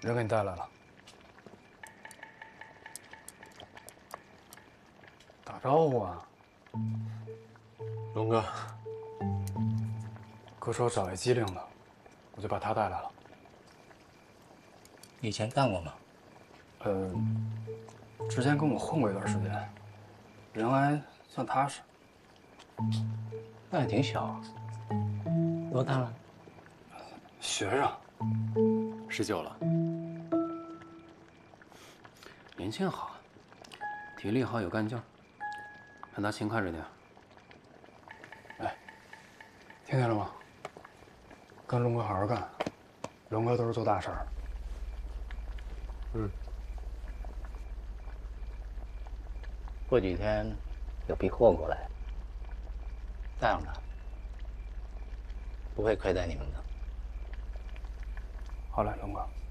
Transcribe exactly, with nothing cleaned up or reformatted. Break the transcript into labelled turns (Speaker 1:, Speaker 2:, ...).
Speaker 1: 人给你带来了。打招呼啊，
Speaker 2: 龙哥。
Speaker 1: 哥说找一机灵的，我就把他带来了。
Speaker 3: 以前干过吗？
Speaker 1: 呃，之前跟我混过一段时间，人还算踏实。
Speaker 3: 那也挺小啊，多大了？
Speaker 1: 学生，
Speaker 2: 十九了，年轻好，体力好，有干劲儿，让他勤快着点。
Speaker 1: 哎，听见了吗？跟龙哥好好干，龙哥都是做大事儿的。
Speaker 2: 嗯。
Speaker 3: 过几天有批货过来，带上他，不会亏待你们的。
Speaker 1: 好嘞，龙哥。